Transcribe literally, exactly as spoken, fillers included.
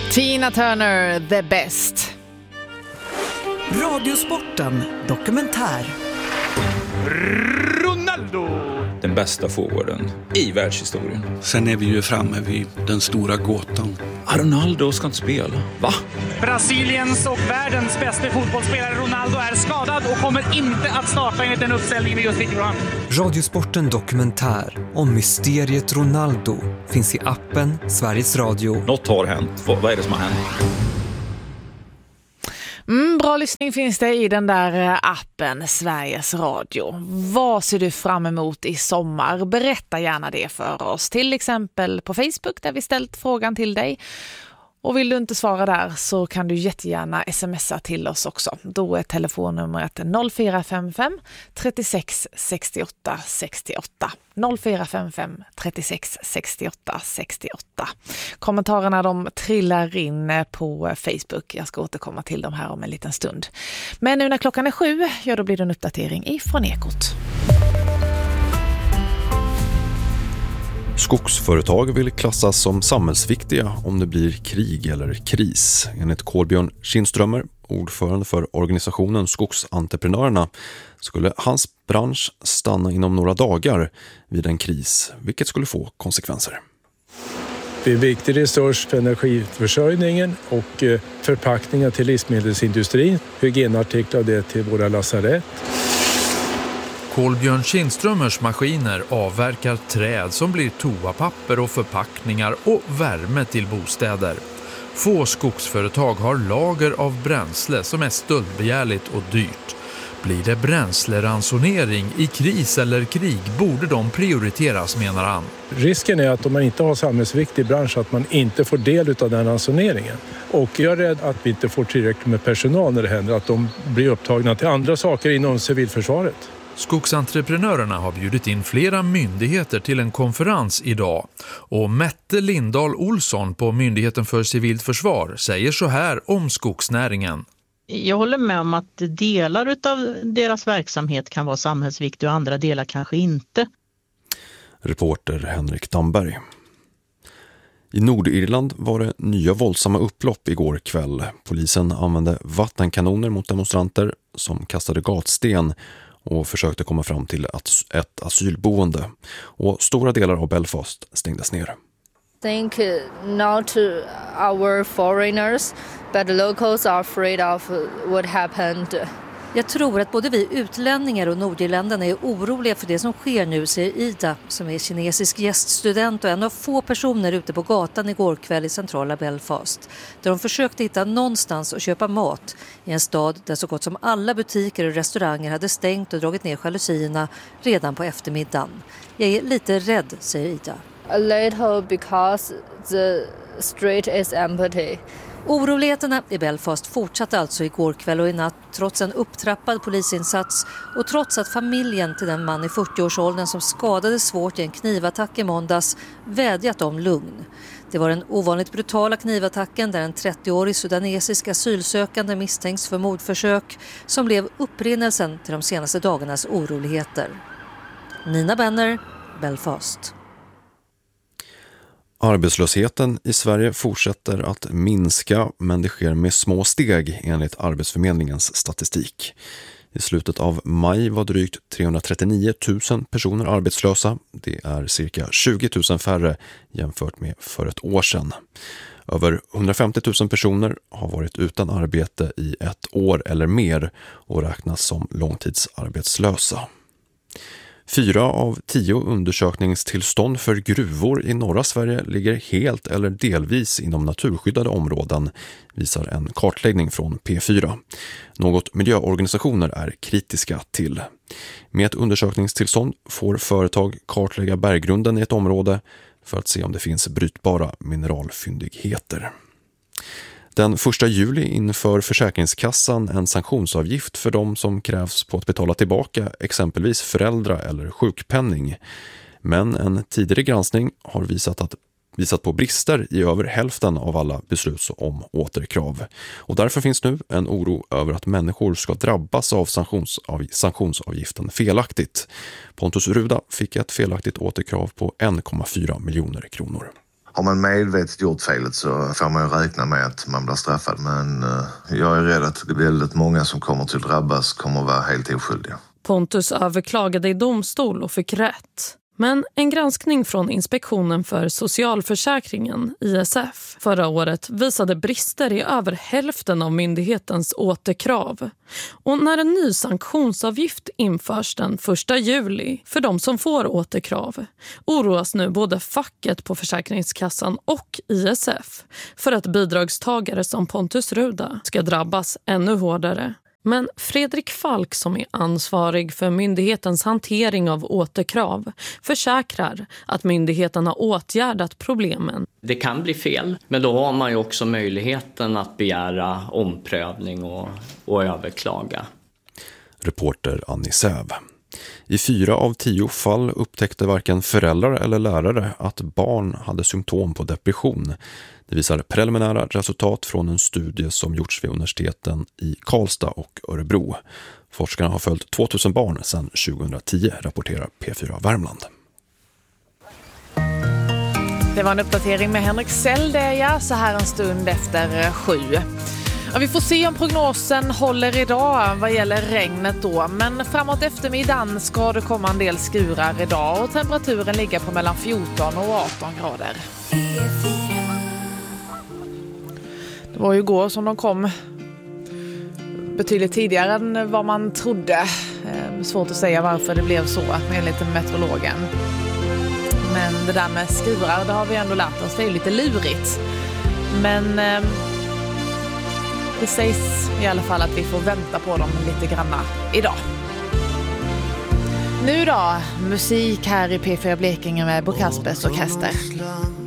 Tina Turner, The Best. Radiosporten dokumentär. Ronaldo, den bästa forwarden i världshistorien. Sen är vi ju framme vid den stora gåtan. Ronaldo ska inte spela. Va? Brasiliens och världens bästa fotbollsspelare Ronaldo är skadad och kommer inte att starta enligt den uppställning vi just fick fram. Radiosporten dokumentär om mysteriet Ronaldo finns i appen Sveriges Radio. Något har hänt. Vad är det som har hänt? Mm, bra lyssning finns det i den där appen Sveriges Radio. Vad ser du fram emot i sommar? Berätta gärna det för oss. Till exempel på Facebook där vi ställt frågan till dig. Och vill du inte svara där så kan du jättegärna smsa till oss också. Då är telefonnumret noll fyra fem fem trettiosex sextioåtta sextioåtta. noll fyra fem fem trettiosex sextioåtta sextioåtta. Kommentarerna de trillar in på Facebook. Jag ska återkomma till dem här om en liten stund. Men nu när klockan är sju, ja då blir det en uppdatering ifrån Ekot. Skogsföretag vill klassas som samhällsviktiga om det blir krig eller kris. Enligt Kolbjörn Kindströmer, ordförande för organisationen Skogsentreprenörerna, skulle hans bransch stanna inom några dagar vid en kris, vilket skulle få konsekvenser. Det är en viktig resurs för energiförsörjningen och förpackningar till livsmedelsindustrin, hygienartiklar det till våra lasarett. Kolbjörn Kindströmers maskiner avverkar träd som blir toapapper och förpackningar och värme till bostäder. Få skogsföretag har lager av bränsle som är stöldbegärligt och dyrt. Blir det bränsleransonering i kris eller krig borde de prioriteras, menar han. Risken är att om man inte har samhällsviktig bransch att man inte får del av den ransoneringen. Och jag är rädd att vi inte får tillräckligt med personal när det händer, att de blir upptagna till andra saker inom civilförsvaret. Skogsentreprenörerna har bjudit in flera myndigheter till en konferens idag. Och Mette Lindahl Olsson på Myndigheten för civilt försvar säger så här om skogsnäringen. Jag håller med om att delar av deras verksamhet kan vara samhällsviktiga och andra delar kanske inte. Reporter Henrik Damberg. I Nordirland var det nya våldsamma upplopp igår kväll. Polisen använde vattenkanoner mot demonstranter som kastade gatsten och försökte komma fram till ett asylboende. Och stora delar av Belfast stängdes ner. Think not our foreigners, but locals are afraid of what happened. Jag tror att både vi utlänningar och nordirländarna är oroliga för det som sker nu, säger Ida, som är kinesisk gäststudent och en av få personer ute på gatan igår kväll i centrala Belfast, där de försökte hitta någonstans att köpa mat i en stad där så gott som alla butiker och restauranger hade stängt och dragit ner jalusierna redan på eftermiddagen. Jag är lite rädd, säger Ida. A little because the street is empty. Oroligheterna i Belfast fortsatte alltså igår kväll och i natt trots en upptrappad polisinsats och trots att familjen till den man i fyrtioårsåldern som skadades svårt i en knivattack i måndags vädjat om lugn. Det var den ovanligt brutala knivattacken där en trettioårig sudanesisk asylsökande misstänks för mordförsök som blev upprinnelsen till de senaste dagarnas oroligheter. Nina Benner, Belfast. Arbetslösheten i Sverige fortsätter att minska, men det sker med små steg enligt Arbetsförmedlingens statistik. I slutet av maj var drygt trehundratrettionio tusen personer arbetslösa. Det är cirka tjugo tusen färre jämfört med för ett år sedan. Över hundrafemtio tusen personer har varit utan arbete i ett år eller mer och räknas som långtidsarbetslösa. Fyra av tio undersökningstillstånd för gruvor i norra Sverige ligger helt eller delvis inom naturskyddade områden, visar en kartläggning från P fyra. Något miljöorganisationer är kritiska till. Med ett undersökningstillstånd får företag kartlägga berggrunden i ett område för att se om det finns brytbara mineralfyndigheter. Den första juli inför Försäkringskassan en sanktionsavgift för de som krävs på att betala tillbaka exempelvis föräldrar eller sjukpenning. Men en tidigare granskning har visat, att, visat på brister i över hälften av alla beslut om återkrav. Och därför finns nu en oro över att människor ska drabbas av sanktionsav, sanktionsavgiften felaktigt. Pontus Ruda fick ett felaktigt återkrav på en komma fyra miljoner kronor. Har man medvetet gjort felet så får man ju räkna med att man blir straffad. Men jag är rädd att väldigt många som kommer till drabbas kommer att vara helt oskyldiga. Pontus överklagade i domstol och fick rätt. Men en granskning från Inspektionen för socialförsäkringen, I S F, förra året visade brister i över hälften av myndighetens återkrav. Och när en ny sanktionsavgift införs den första juli för de som får återkrav oroas nu både facket på Försäkringskassan och I S F för att bidragstagare som Pontus Ruda ska drabbas ännu hårdare. Men Fredrik Falk, som är ansvarig för myndighetens hantering av återkrav, försäkrar att myndigheten har åtgärdat problemen. Det kan bli fel, men då har man ju också möjligheten att begära omprövning och, och överklaga. Reporter Annie Säv. I fyra av tio fall upptäckte varken föräldrar eller lärare att barn hade symptom på depression. Det visar preliminära resultat från en studie som gjorts vid universiteten i Karlstad och Örebro. Forskarna har följt tvåtusen barn sedan tjugohundratio, rapporterar P fyra Värmland. Det var en uppdatering med Henrik Seldeja så här en stund efter sju. Ja, vi får se om prognosen håller idag vad gäller regnet då. Men framåt eftermiddagen ska det komma en del skurar idag och temperaturen ligger på mellan fjorton och arton grader. Det var ju igår som de kom betydligt tidigare än vad man trodde. Svårt att säga varför det blev så enligt meteorologen. Men det där med skurar, det har vi ändå lärt oss. Det är lite lurigt. Men det sägs i alla fall att vi får vänta på dem lite granna idag. Nu då, musik här i P fyra Blekinge med Bo Kaspers orkester.